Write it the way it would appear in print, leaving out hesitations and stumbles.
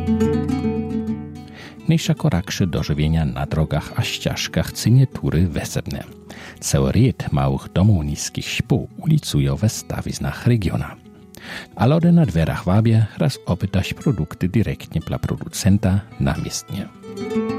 Nejša korakše dożywienia na drogach a ścieżkach cynie tury wesebne. Cały ried małych domów niskich szpół ulicują we stawiznach regiona. A lody na dwerach wabie raz opytać produkty direktnie dla producenta namiestnie.